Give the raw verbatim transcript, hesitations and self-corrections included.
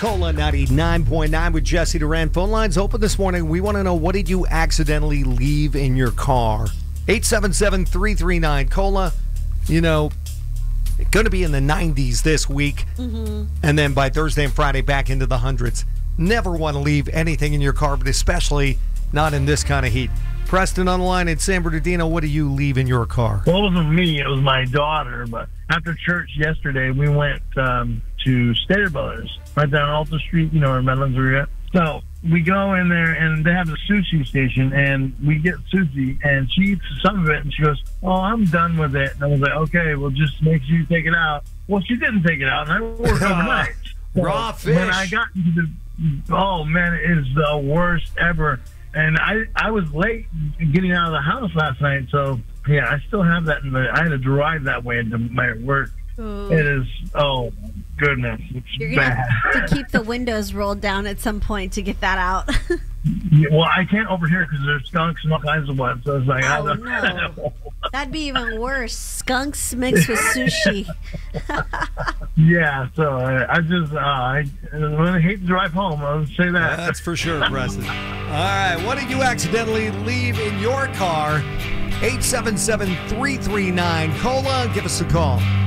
Cola ninety-nine point nine with Jesse Duran. Phone lines open this morning. We want to know, what did you accidentally leave in your car? eight seven seven, three three nine, Cola. You know, going to be in the nineties this week. Mm-hmm. And then by Thursday and Friday, back into the hundreds. Never want to leave anything in your car, but especially not in this kind of heat. Preston on the line in San Bernardino, what do you leave in your car? Well, it wasn't me. It was my daughter. But after church yesterday, we went um, to Stater Brothers, right down Alta Street, you know, where Medlands are at. So we go in there, and they have a sushi station, and we get sushi, and she eats some of it, and she goes, oh, I'm done with it. And I was like, okay, well, just make sure you take it out. Well, she didn't take it out, and I worked overnight. So raw fish. When I got into the, oh, man, it is the worst ever. And I, I was late getting out of the house last night, so, yeah, I still have that in the, I had to drive that way into my work. Ooh. It is, oh, goodness, it's You're gonna bad. have to keep the windows rolled down at some point to get that out. Yeah, well, I can't overhear because there's skunks and all kinds of what, so it's like, I Oh, don't no. know. That'd be even worse. Skunks mixed with sushi. Yeah, so I, I just, uh, I, I hate to drive home, I'll say that. That's for sure, Preston. All right, what did you accidentally leave in your car? eight seven seven, three three nine, Cola. Give us a call.